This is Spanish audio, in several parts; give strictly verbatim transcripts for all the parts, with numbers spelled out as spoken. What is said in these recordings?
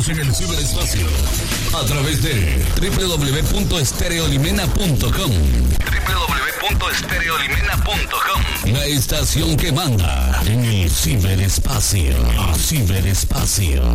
Estamos en el ciberespacio a través de doble u doble u doble u punto estereolimena punto com. doble u doble u doble u punto estereolimena punto com. La estación que manda en el ciberespacio. Ciberespacio.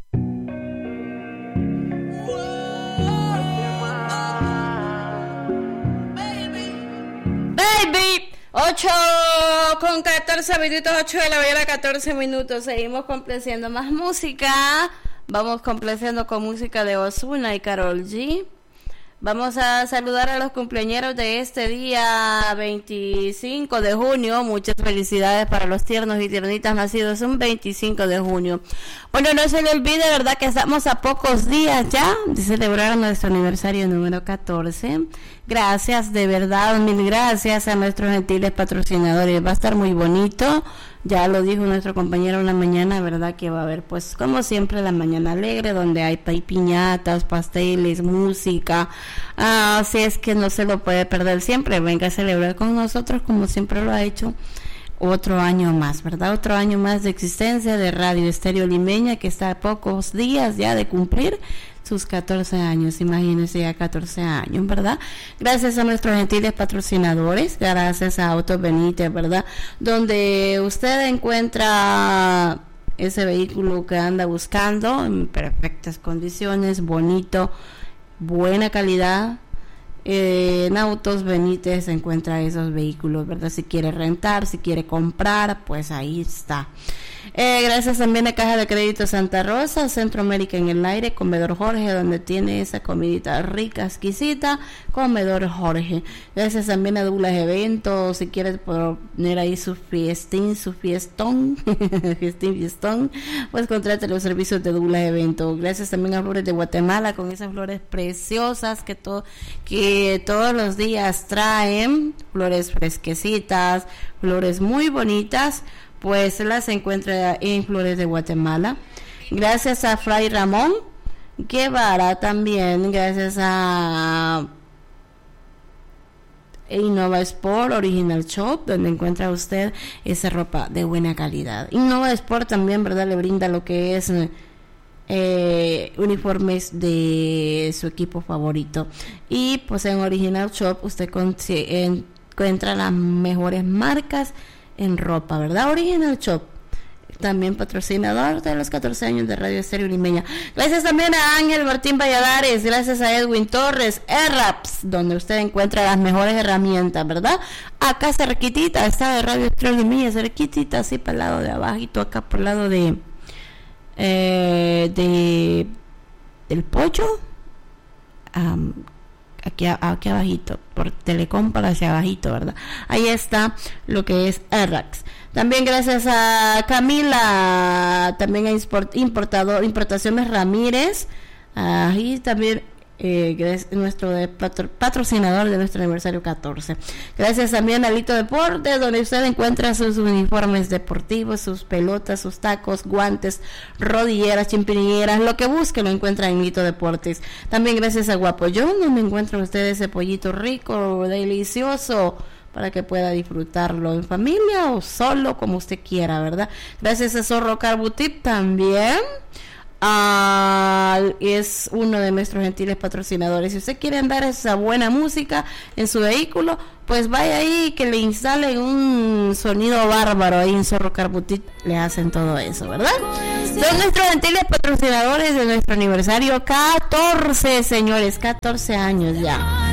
Baby, ocho con catorce minutos, ocho de la mañana, catorce minutos. Seguimos complaciendo más música. Vamos complaciendo con música de Ozuna y Karol G. Vamos a saludar a los cumpleañeros de este día veinticinco de junio. Muchas felicidades para los tiernos y tiernitas nacidos un veinticinco de junio. Bueno, no se le olvide, ¿verdad?, que estamos a pocos días ya de celebrar nuestro aniversario número catorce. Gracias, de verdad, mil gracias a nuestros gentiles patrocinadores. Va a estar muy bonito. Ya lo dijo nuestro compañero en la mañana, ¿verdad?, que va a haber, pues, como siempre, la mañana alegre, donde hay piñatas, pasteles, música. Ah, así es que no se lo puede perder siempre. Venga a celebrar con nosotros, como siempre lo ha hecho, otro año más, ¿verdad? Otro año más de existencia de Radio Estéreo Limeña, que está a pocos días ya de cumplir sus catorce años, imagínense, ya catorce años, ¿verdad? Gracias a nuestros gentiles patrocinadores, gracias a Autos Benítez, ¿verdad? Donde usted encuentra ese vehículo que anda buscando en perfectas condiciones, bonito, buena calidad. Eh, en Autos Benítez se encuentra esos vehículos, ¿verdad? Si quiere rentar, si quiere comprar, pues ahí está. Eh, gracias también a Caja de Crédito Santa Rosa, Centroamérica en el aire, Comedor Jorge, donde tiene esa comidita rica, exquisita, Comedor Jorge. Gracias también a Douglas Eventos, si quieres poner ahí su fiestín, su fiestón, fiestín, fiestón, pues contrate los servicios de Douglas Eventos. Gracias también a Flores de Guatemala, con esas flores preciosas que, to- que todos los días traen, flores fresquecitas, flores muy bonitas, pues las encuentra en Flores de Guatemala. Gracias a Fray Ramón Guevara también, gracias a Innova Sport Original Shop, donde encuentra usted esa ropa de buena calidad. Innova Sport también, ¿verdad?, le brinda lo que es eh, uniformes de su equipo favorito. Y pues en Original Shop usted con, encuentra las mejores marcas en ropa, ¿verdad? Original Shop, también patrocinador de los catorce años de Radio Estéreo Limeña. Gracias también a Ángel Martín Valladares, gracias a Edwin Torres, Airwraps, donde usted encuentra las mejores herramientas, ¿verdad? Acá cerquitita está de Radio Estéreo Limeña, cerquitita, así para el lado de abajito, acá por el lado de eh, de del pollo, um, aquí, aquí abajito, por Telecom para hacia abajito, ¿verdad? Ahí está lo que es Airwraps. También gracias a Camila, también a import, importador, Importaciones Ramírez, ahí también eh, nuestro de patro, patrocinador de nuestro aniversario catorce. Gracias también a Lito Deportes, donde usted encuentra sus uniformes deportivos, sus pelotas, sus tacos, guantes, rodilleras, chimpinilleras, lo que busque lo encuentra en Lito Deportes. También gracias a Guapollón, donde encuentra usted ese pollito rico, delicioso, para que pueda disfrutarlo en familia o solo, como usted quiera, ¿verdad? Gracias a Zorro Car Boutique también. Uh, es uno de nuestros gentiles patrocinadores. Si usted quiere andar esa buena música en su vehículo, pues vaya ahí que le instalen un sonido bárbaro ahí en Zorro Car Boutique, le hacen todo eso, ¿verdad? Son nuestros gentiles patrocinadores de nuestro aniversario catorce, señores, catorce años ya.